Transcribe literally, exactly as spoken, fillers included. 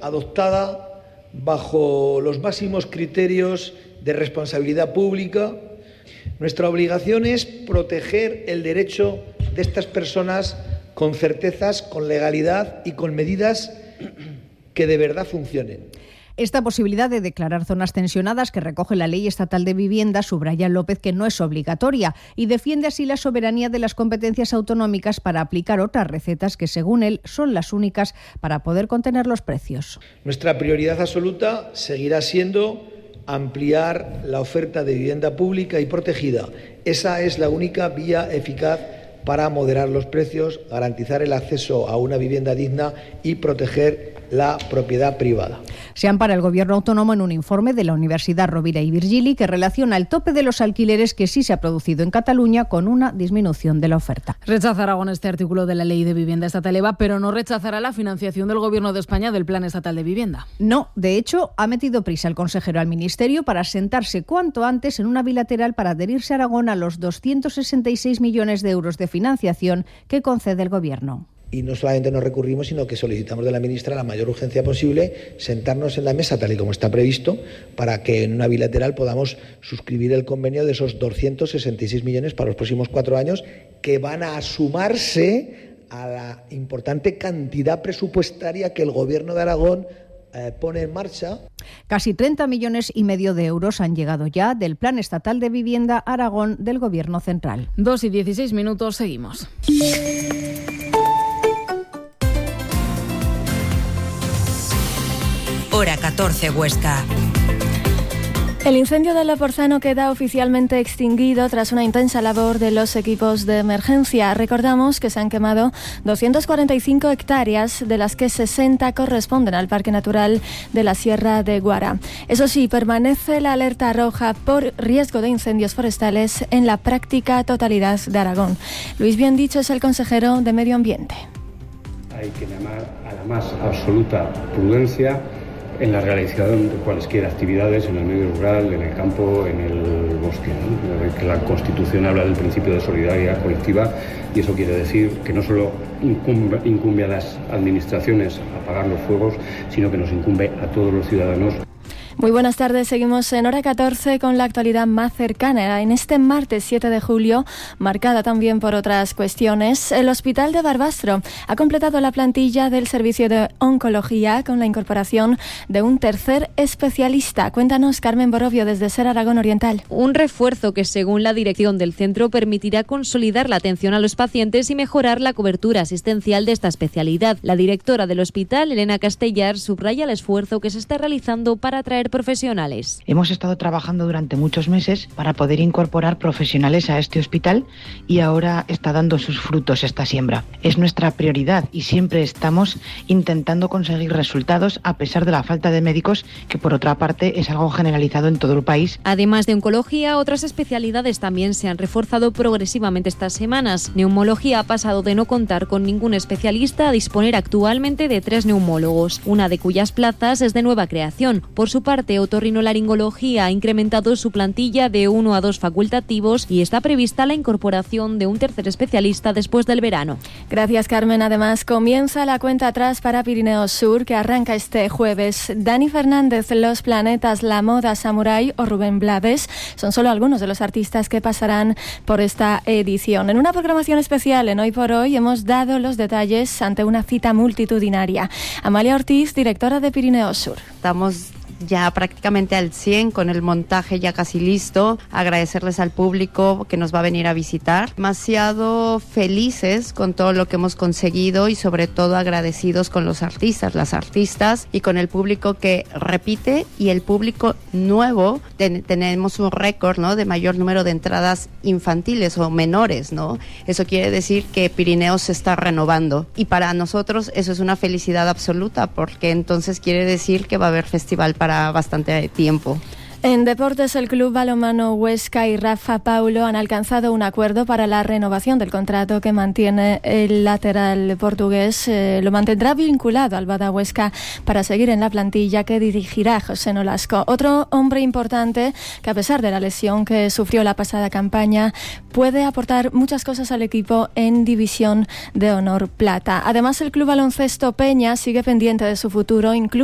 adoptada bajo los máximos criterios de responsabilidad pública. Nuestra obligación es proteger el derecho de estas personas con certezas, con legalidad y con medidas que de verdad funcionen. Esta posibilidad de declarar zonas tensionadas que recoge la Ley Estatal de Vivienda subraya López que no es obligatoria y defiende así la soberanía de las competencias autonómicas para aplicar otras recetas que, según él, son las únicas para poder contener los precios. Nuestra prioridad absoluta seguirá siendo ampliar la oferta de vivienda pública y protegida. Esa es la única vía eficaz para moderar los precios, garantizar el acceso a una vivienda digna y proteger la propiedad privada. Se ampara el Gobierno autónomo en un informe de la Universidad Rovira i Virgili que relaciona el tope de los alquileres que sí se ha producido en Cataluña con una disminución de la oferta. Rechaza Aragón este artículo de la Ley de Vivienda Estatal EVA, pero no rechazará la financiación del Gobierno de España del Plan Estatal de Vivienda. No, de hecho, ha metido prisa el consejero al Ministerio para sentarse cuanto antes en una bilateral para adherirse a Aragón a los doscientos sesenta y seis millones de euros de financiación que concede el Gobierno. Y no solamente nos recurrimos, sino que solicitamos de la ministra la mayor urgencia posible sentarnos en la mesa, tal y como está previsto, para que en una bilateral podamos suscribir el convenio de esos doscientos sesenta y seis millones para los próximos cuatro años, que van a sumarse a la importante cantidad presupuestaria que el Gobierno de Aragón eh, pone en marcha. Casi treinta millones y medio de euros han llegado ya del Plan Estatal de Vivienda Aragón del Gobierno central. Dos y dieciséis minutos, seguimos. Hora catorce, Huesca. El incendio del Loporzano queda oficialmente extinguido tras una intensa labor de los equipos de emergencia. Recordamos que se han quemado doscientas cuarenta y cinco hectáreas, de las que sesenta corresponden al Parque Natural de la Sierra de Guara. Eso sí, permanece la alerta roja por riesgo de incendios forestales en la práctica totalidad de Aragón. Luis Biendicho es el consejero de Medio Ambiente. Hay que llamar a la más absoluta prudencia en la realización de cualesquiera actividades en el medio rural, en el campo, en el bosque, ¿no? Que la Constitución habla del principio de solidaridad colectiva y eso quiere decir que no solo incumbe, incumbe a las administraciones apagar los fuegos, sino que nos incumbe a todos los ciudadanos. Muy buenas tardes, seguimos en Hora catorce con la actualidad más cercana. En este martes siete de julio, marcada también por otras cuestiones, el Hospital de Barbastro ha completado la plantilla del servicio de oncología con la incorporación de un tercer especialista. Cuéntanos, Carmen Borovio, desde SER Aragón Oriental. Un refuerzo que, según la dirección del centro, permitirá consolidar la atención a los pacientes y mejorar la cobertura asistencial de esta especialidad. La directora del hospital, Elena Castellar, subraya el esfuerzo que se está realizando para atraer profesionales. Hemos estado trabajando durante muchos meses para poder incorporar profesionales a este hospital y ahora está dando sus frutos esta siembra. Es nuestra prioridad y siempre estamos intentando conseguir resultados a pesar de la falta de médicos, que por otra parte es algo generalizado en todo el país. Además de oncología, otras especialidades también se han reforzado progresivamente estas semanas. Neumología ha pasado de no contar con ningún especialista a disponer actualmente de tres neumólogos, una de cuyas plazas es de nueva creación. Por su parte, otorrinolaringología ha incrementado su plantilla de uno a dos facultativos y está prevista la incorporación de un tercer especialista después del verano. Gracias, Carmen. Además, comienza la cuenta atrás para Pirineos Sur, que arranca este jueves. Dani Fernández, Los Planetas, La Moda Samurai o Rubén Blades son solo algunos de los artistas que pasarán por esta edición. En una programación especial en Hoy por Hoy hemos dado los detalles ante una cita multitudinaria. Amalia Ortiz, directora de Pirineos Sur. Estamos ya prácticamente al cien, con el montaje ya casi listo. Agradecerles al público que nos va a venir a visitar. Demasiado felices con todo lo que hemos conseguido y sobre todo agradecidos con los artistas, las artistas y con el público que repite y el público nuevo. Ten- tenemos un récord, ¿no?, de mayor número de entradas infantiles o menores, ¿no? Eso quiere decir que Pirineos se está renovando y para nosotros eso es una felicidad absoluta, porque entonces quiere decir que va a haber festival para bastante tiempo. En deportes, el Club Balonmano Huesca y Rafa Paulo han alcanzado un acuerdo para la renovación del contrato que mantiene el lateral portugués. Eh, lo mantendrá vinculado al Bada Huesca para seguir en la plantilla que dirigirá José Nolasco. Otro hombre importante que, a pesar de la lesión que sufrió la pasada campaña, puede aportar muchas cosas al equipo en División de Honor Plata. Además, el Club Baloncesto Peña sigue pendiente de su futuro, incluso